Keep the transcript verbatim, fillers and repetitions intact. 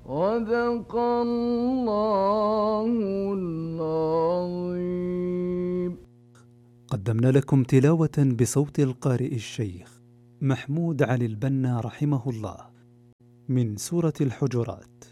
صدق الله العظيم. قدمنا لكم تلاوة بصوت القارئ الشيخ محمود علي البنا رحمه الله من سورة الحجرات.